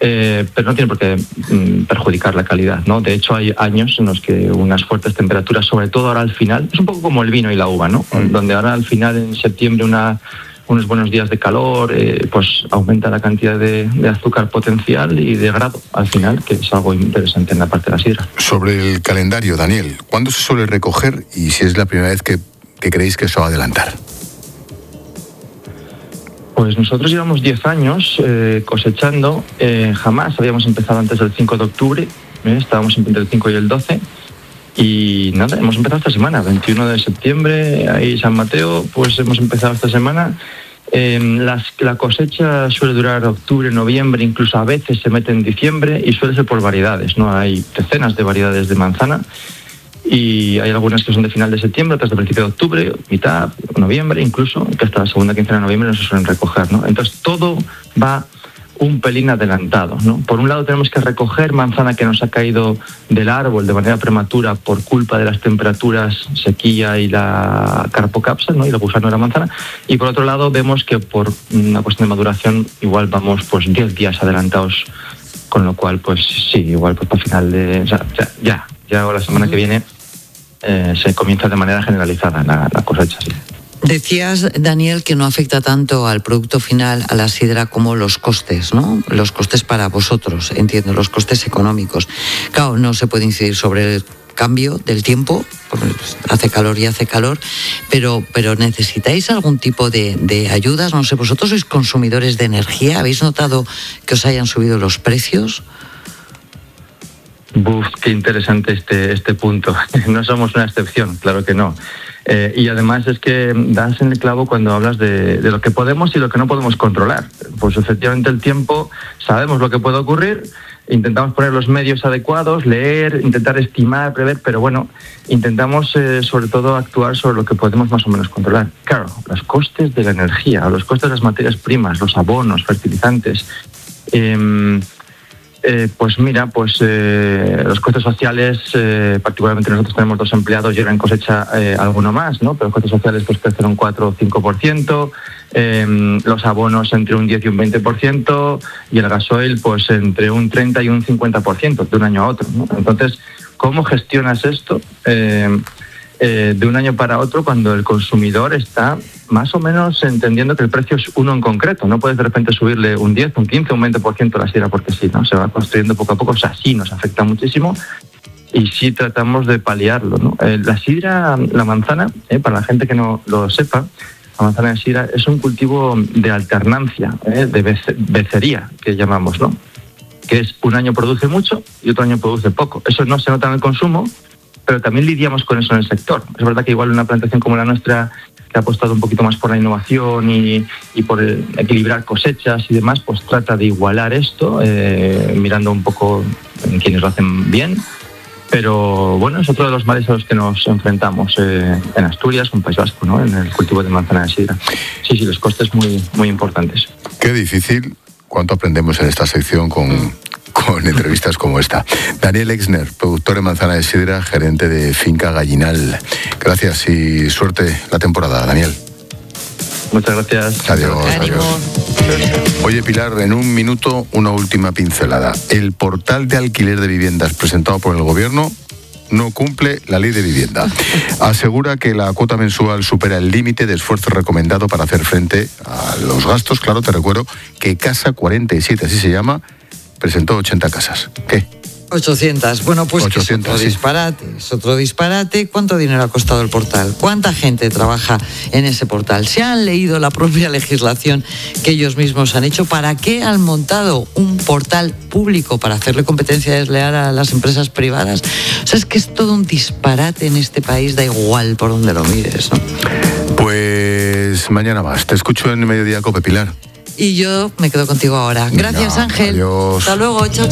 pero no tiene por qué perjudicar la calidad, ¿no? De hecho, hay años en los que unas fuertes temperaturas, sobre todo ahora al final, es un poco como el vino y la uva, ¿no? Donde ahora al final, en septiembre, unos buenos días de calor, pues aumenta la cantidad de azúcar potencial y de grado al final, que es algo interesante en la parte de la sidra. Sobre el calendario, Daniel, ¿cuándo se suele recoger y si es la primera vez que creéis que se va a adelantar? Pues nosotros llevamos 10 años cosechando, jamás habíamos empezado antes del 5 de octubre, estábamos entre el 5 y el 12, y nada, hemos empezado esta semana, 21 de septiembre, ahí San Mateo, pues hemos empezado esta semana. La cosecha suele durar octubre, noviembre, incluso a veces se mete en diciembre y suele ser por variedades, ¿no? Hay decenas de variedades de manzana. Y hay algunas que son de final de septiembre, otras de principio de octubre, mitad, noviembre incluso, que hasta la segunda quincena de noviembre no se suelen recoger, ¿no? Entonces todo va un pelín adelantado, ¿no? Por un lado tenemos que recoger manzana que nos ha caído del árbol de manera prematura por culpa de las temperaturas, sequía y la carpocapsa, ¿no? Y el gusano de la manzana. Y por otro lado vemos que por una cuestión de maduración igual vamos pues 10 días adelantados, con lo cual pues sí, igual pues para final de... O sea, ya la semana que viene se comienza de manera generalizada la cosecha. Sí. Decías, Daniel, que no afecta tanto al producto final, a la sidra, como los costes, ¿no? Los costes para vosotros, entiendo, los costes económicos. Claro, no se puede incidir sobre el cambio del tiempo, pues hace calor y hace calor, pero ¿necesitáis algún tipo de ayudas? No sé, ¿vosotros sois consumidores de energía? ¿Habéis notado que os hayan subido los precios? Qué interesante este punto. No somos una excepción, claro que no. Y además es que das en el clavo cuando hablas de lo que podemos y lo que no podemos controlar. Pues efectivamente el tiempo, sabemos lo que puede ocurrir, intentamos poner los medios adecuados, leer, intentar estimar, prever, pero bueno, intentamos sobre todo actuar sobre lo que podemos más o menos controlar. Claro, los costes de la energía, los costes de las materias primas, los abonos, fertilizantes... pues mira, los costes sociales, particularmente nosotros tenemos 2 empleados y ahora en cosecha alguno más, ¿no? Pero los costes sociales pues crecen un 4 o 5%, los abonos entre un 10 y un 20% y el gasoil pues entre un 30 y un 50% de un año a otro, ¿no? Entonces, ¿cómo gestionas esto de un año para otro cuando el consumidor está más o menos entendiendo que el precio es uno en concreto? No puedes de repente subirle un 10, un 15, un 20% a la sidra porque sí, ¿no? Se va construyendo poco a poco, o sea, sí nos afecta muchísimo y sí tratamos de paliarlo, ¿no? La sidra, la manzana, para la gente que no lo sepa, la manzana de sidra es un cultivo de alternancia, de becería, que llamamos, ¿no? Que es un año produce mucho y otro año produce poco. Eso no se nota en el consumo, pero también lidiamos con eso en el sector. Es verdad que igual una plantación como la nuestra, que ha apostado un poquito más por la innovación y por equilibrar cosechas y demás, pues trata de igualar esto, mirando un poco en quienes lo hacen bien. Pero bueno, es otro de los males a los que nos enfrentamos en Asturias, en País Vasco, ¿no? En el cultivo de manzana de sidra. Sí, los costes muy, muy importantes. Qué difícil. ¿Cuánto aprendemos en esta sección con entrevistas como esta? Daniel Exner, productor de manzana de sidra, gerente de Finca Gallinal. Gracias y suerte la temporada, Daniel. Muchas gracias. Adiós. Oye, Pilar, en un minuto una última pincelada. El portal de alquiler de viviendas presentado por el Gobierno no cumple la ley de vivienda. Asegura que la cuota mensual supera el límite de esfuerzo recomendado para hacer frente a los gastos. Claro, te recuerdo que Casa 47, así se llama, presentó 80 casas. ¿Qué? 800. Bueno, pues 800, es otro disparate. ¿Cuánto dinero ha costado el portal? ¿Cuánta gente trabaja en ese portal? ¿Se han leído la propia legislación que ellos mismos han hecho? ¿Para qué han montado un portal público? ¿Para hacerle competencia desleal a las empresas privadas? O sea, es que es todo un disparate en este país, da igual por donde lo mires, ¿no? Pues mañana más. Te escucho en Mediodía Cope, Pilar. Y yo me quedo contigo ahora. Gracias, Ángel. Adiós. Hasta luego. Chao, chao.